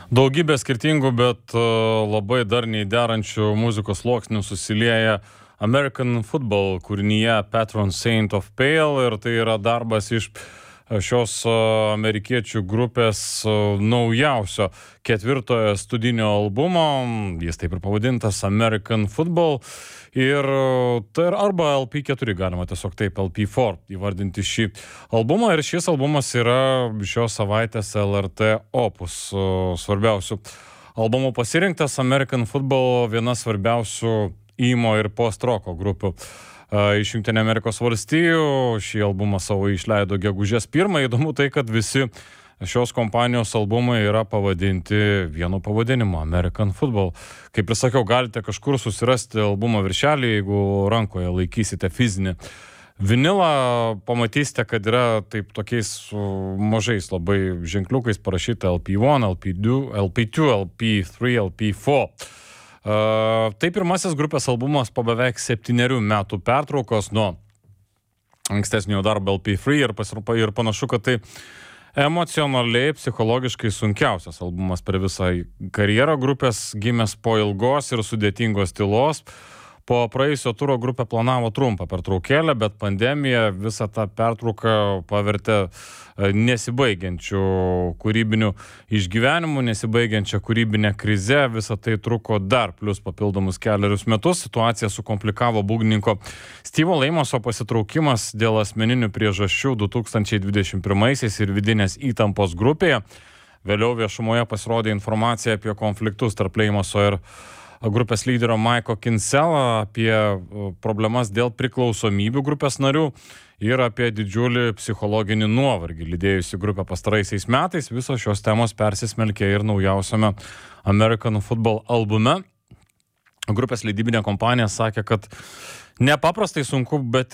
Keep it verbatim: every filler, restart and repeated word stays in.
Daugybė skirtingų, bet uh, labai darniai derančių muzikos sluoksnių susilieja American Football kūrinyje Patron Saint of Pale, ir tai yra darbas iš šios uh, amerikiečių grupės uh, naujausio ketvirtojo studinio albumo. Jis taip ir pavadintas American Football. Ir tai arba L P keturi, galima tiesiog taip L P keturi įvardinti šį albumą. Ir šis albumas yra šios savaitės L R T opus svarbiausių albumų pasirinktas. American Football viena svarbiausių emo ir post-roko grupių iš Jungtinių Amerikos valstijų. Šį albumą savo išleido gegužės pirmą. Įdomu tai, kad visi šios kompanijos albumai yra pavadinti vienu pavadinimu – American Football. Kaip ir sakiau, galite kažkur susirasti albumo viršelį, jeigu rankoje laikysite fizinį vinilą, pamatysite, kad yra taip tokiais mažais labai ženkliukais parašyta L P one, L P two, L P two, L P three, L P four. Uh, tai pirmasis grupės albumas po beveik septynerių metų pertraukos nuo ankstesnio darbo L P three ir, pasirūpa, ir panašu, kad tai emocionaliai, psichologiškai sunkiausias albumas per visą karjerą grupės, gimęs po ilgos ir sudėtingos tylos. Po praėjusio turo grupė planavo trumpą pertraukėlę, bet pandemija visą tą pertrauką pavertė nesibaigiančių kūrybinių išgyvenimų, nesibaigiančią kūrybinę krizę. Visą tai truko dar plus papildomus keliarius metus. Situaciją sukomplikavo būgnininko Steve'o Lamoso pasitraukimas dėl asmeninių priežasčių du tūkstančiai dvidešimt pirmaisiais ir vidinės įtampos grupėje. Vėliau viešumoje pasirodė informacija apie konfliktus tarp Lamoso ir grupės lyderio Mike'o Kinsella, apie problemas dėl priklausomybių grupės narių ir apie didžiulį psichologinį nuovargį lydėjusi grupę pastaraisiais metais. Visos šios temos persismelkė ir naujausiame American Football albume. Grupės leidybinė kompanija sakė, kad nepaprastai sunku, bet